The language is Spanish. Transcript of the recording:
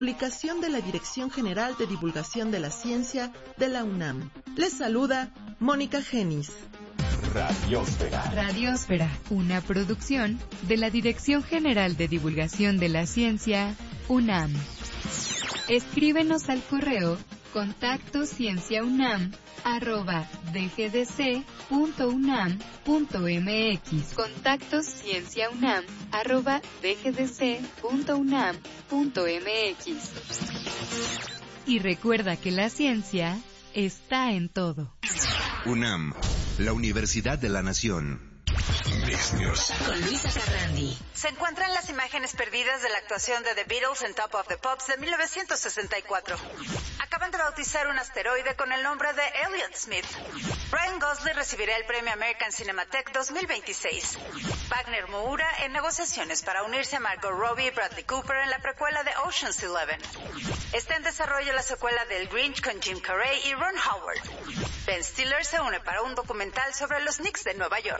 Publicación de la Dirección General de Divulgación de la Ciencia de la UNAM. Les saluda Mónica Genis. Radiósfera. Radiósfera, una producción de la Dirección General de Divulgación de la Ciencia, UNAM. Escríbenos al correo contactocienciaunam@dgdc.unam.mx. contactocienciaunam@dgdc.unam.mx. Y recuerda que la ciencia está en todo. UNAM, la Universidad de la Nación. Con Luisa Carrandi. Se encuentran las imágenes perdidas de la actuación de The Beatles en Top of the Pops de 1964. Acaban de bautizar un asteroide con el nombre de Elliott Smith. Ryan Gosling recibirá el premio American Cinematheque 2026. Wagner Moura en negociaciones para unirse a Margot Robbie y Bradley Cooper en la precuela de Ocean's 11. Está en desarrollo la secuela del Grinch con Jim Carrey y Ron Howard. Ben Stiller se une para un documental sobre los Knicks de Nueva York.